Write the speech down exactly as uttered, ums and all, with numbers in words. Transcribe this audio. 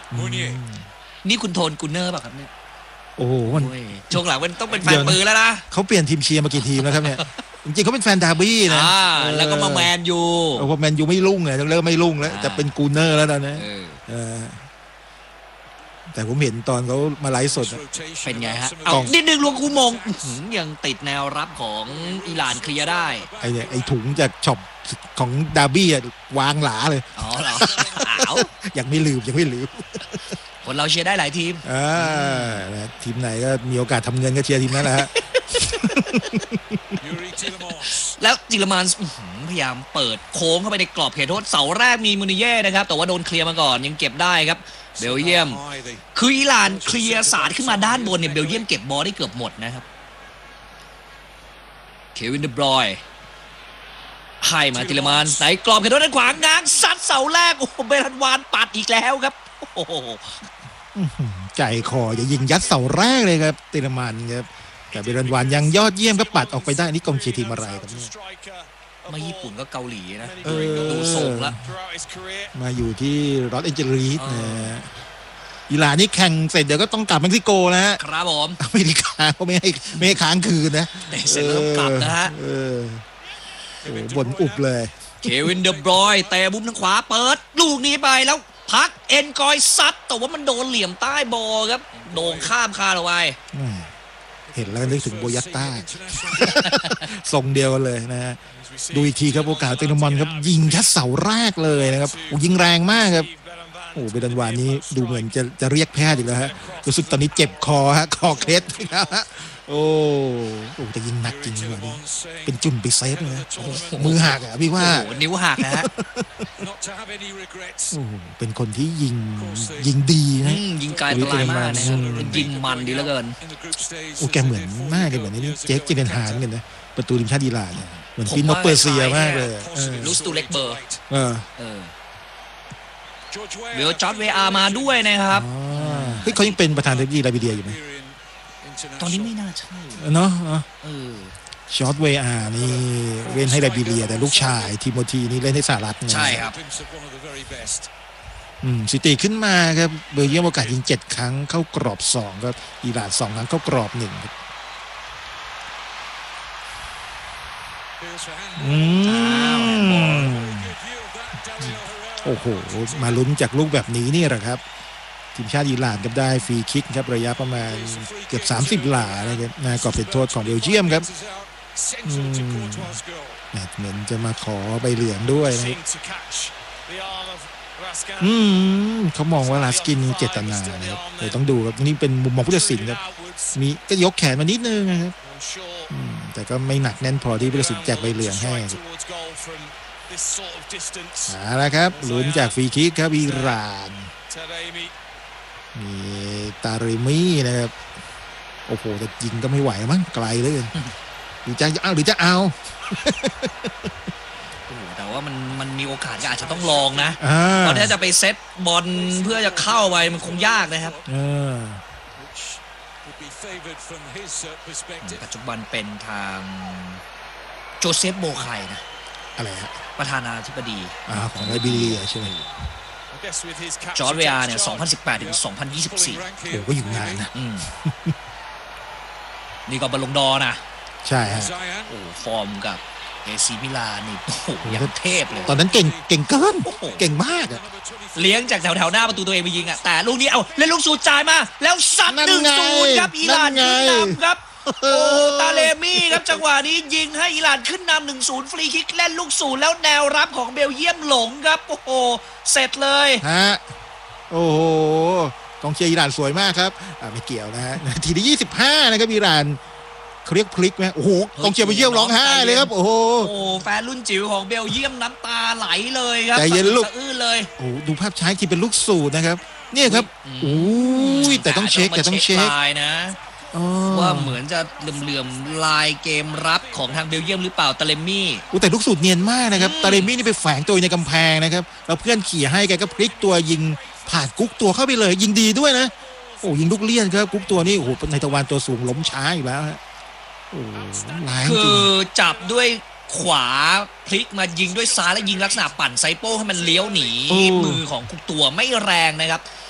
นี่คุณโทนกุนเนอร์ป่ะครับเนี่ยโอ้โหมันช่วงหลังมันต้องเป็นแฟนปืนแล้วนะเขาเปลี่ยนทีมเชียร์มากี่ทีมแล้วครับเนี่ยจริงๆเขาเป็นแฟนดาร์บี้นะแล้วก็มาแมนยูพอแมนยูไม่รุ่งเลยเริ่มไม่รุ่งแล้วจะเป็นกูเนอร์แล้วตอนนี้แต่ผมเห็นตอนเขามาไลฟ์สดเป็นไงฮะเอานิดนึงลวงคูมงยังติดแนวรับของอิหร่านเคลียร์ได้ไอ้เนี่ยไอ้ถุงจากช็อปของดาร์บี้วางหลาเลยอ๋อเหรอเอายังไม่ลืมยังไม่ลืมคนเราเชียร์ได้หลายทีมอ่าทีมไหนก็มีโอกาสทำเงินก็เชียร์ทีมนั้นแหละฮะแล้วจิรมานพยายามเปิดโค้งเข้าไปในกรอบเขตโทษเสาแรกมีมูนิเย่นะครับแต่ว่าโดนเคลียร์มาก่อนยังเก็บได้ครับเบลเยียมคืออิหร่านเคลียร์สาดขึ้นมาด้านบนเนี่ยเบลเยียมเก็บบอลได้เกือบหมดนะครับเควินเดบรอยให้มาจิรมานในกรอบเขตโทษด้านขวางง้างซัดเสาแรกโอ้เบรันวานปัดอีกแล้วครับโอ้โหใจคออย่ายิงยัดเสาแรกเลยครับจิรมานครับแต่เบรันวานยังยอดเยี่ยมก็ปัดออกไปได้นี่กองเชียร์ทีมอะไรครับเนี่ยมาญี่ปุ่นก็เกาหลีนะดูทรงแล้วมาอยู่ที่ลอสแอนเจลิสนะอิหร่านนี่แข่งเสร็จเดี๋ยวก็ต้องกลับเม็กซิโกนะฮะครับผมอเมริกาเขาไม่ให้ไม่ให้ค้างคืนนะเสร็จแล้วกลับนะฮะบ่นอุบเลยเควินเดบรอยเตะบุ้มทางขวาเปิดลูกนี้ไปแล้วพักเอ็นกอยซัดแต่ว่ามันโดนเหลี่ยมใต้บอลครับโด่งข้ามคาเอาไว้เห็นแล้วนึกถึงโบยัตต้าทรงเดียวกันเลยนะฮะดูอีกทีครับโอกาสเตนมอนครับยิงยัดเสาแรกเลยนะครับยิงแรงมากครับโอ้เบรันวานนี้ดูเหมือนจะจะเรียกแพทย์อีกแล้วฮะรู้สึกตอนนี้เจ็บคอฮะคอเคล็ดครับโอ้โหแต่ยิงหนักจริงเลยนี่เป็นจุ่มไปเซฟนะมือหักอ่ะพี่ว่านิ้วหักนะฮะโอ้เป็นคนที่ยิงยิงดีนะยิงไกลตลายมากนะยิงมันดีเหลือเกินโอ้แกเหมือนมากเลยเหมือนนี่เจ๊กเจเนนฮานกันนะประตูทีมชาติอิหร่านเหมือนฟินโนเปอร์เซียมากเลยลูสตูเล็กเบอร์เออเดี๋ยวจอร์จเวอาร์มาด้วยนะครับเฮ้ยเขายังเป็นประธานเทคนิคลาบิเดียอยู่ไหมตอนนี้ไม่น่าใช่เนาะจอร์จเวอาร์นี่เล่นให้ลาบิเดียแต่ลูกชายทิโมธีนี่เล่นให้สหรัฐใช่ครับอืมซิตี้ขึ้นมาครับเบลเยียมโอกาสยิงเจ็ดครั้งเข้ากรอบสองครับอิหร่านสองครั้งเข้ากรอบหนึ่งครับอืมโอ้โหมาลุ้นจากลูกแบบนี้นี่แหละครับทีมชาติอิหร่านก็ได้ฟรีคิกครับระยะประมาณเกือบสามสิบหลานะครับในกรอบเขตโทษของเบลเยียมครับเหมือนจะมาขอใบเหลืองด้วยนะอืมเขามองว่าลาสกินเจตนานะครับเดี๋ยวต้องดูครับนี่เป็นมุมมองผู้ตัดสินครับมีก็ยกแขนมานิดนึงนะครับแต่ก็ไม่หนักแน่นพอที่ผู้ตัดสินแจกใบเหลืองให้เอาละครับลุ้นจากฟรีคิกครับอิหร่านมีตาเรมี่นะครับโอ้โหแต่ยิงก็ไม่ไหวมั้งไกลเลยหรือจะเอาหรือจะเอาแต่ว่ามันมันมีโอกาสก็อาจจะต้องลองนะตอนนี้จะไปเซตบอลเพื่อจะเข้าไปมันคงยากนะครับปัจจุบันเป็นทางโจเซฟโบไคนะอะไรฮะประธานาธิบดีของไลบีเรียใช่ไหมจอร์จเวียเนี่ยสองพันสิบแปดถึงสองพันยี่สิบสี่โอ้ก็อยู่นานนะนี่ก็บอลลงดอนะใช่ฮะโอ้ฟอร์มกับเอซีมิลานนี่โอ้โหยังเทพเลยตอนนั้นเก่งเก่งเกินเก่งมากอะเลี้ยงจากแถวแถวหน้าประตูตัวเองไปยิงอะแต่ลูกนี้เอาเล่นลูกสูดจ่ายมาแล้วซัดหนึ่งศูนย์ครับอิหร่านขึ้นนำครับโอ้ตาเลมี่ครับจังหวะนี้ยิงให้อิหร่านขึ้นนำหนึ่งศูนย์ฟรีคิกเล่นลูกศูนย์แล้วแนวรับของเบลเยียมหลงครับโอ้โหเสร็จเลยฮะโอ้โหกองเชียร์อิหร่านสวยมากครับไม่เกี่ยวนะฮะทีที่ยี่สิบห้านะครับอิหร่านเขาเรียกพลิกไหมโอ้โหกองเชียร์เบลเยียมร้องไห้เลยครับโอ้โหโอ้แฟนรุ่นจิ๋วของเบลเยียมน้ำตาไหลเลยครับใจเย็นลูกอื้อเลยโอ้ดูภาพช้าที่เป็นลูกสูตรนะครับเนี่ยครับโอ้ยแต่ต้องเช็คแต่ต้องเช็คนะว่าเหมือนจะเหลื่อมๆลายเกมรับของทางเบลเยียมหรือเปล่าตาเลมี่อู้แต่ลูกสูตรเนียนมากนะครับตาเลมี่นี่ไปแฝงตัวในกำแพงนะครับแล้วเพื่อนขี่ให้แกก็พลิกตัวยิงผ่านกุ๊กตัวเข้าไปเลยยิงดีด้วยนะโอ้ยิงลูกเลี้ยนครับกุ๊กตัวนี้โอ้โหในตะวันตัวสูงล้มช้าอีกแล้วฮะโอ้คือจับด้วยขวาพลิกมายิงด้วยซ้ายและยิงลักษณะปั่นไซโป้ให้มันเลี้ยวหนีมือของกุ๊กตัวไม่แรงนะครับ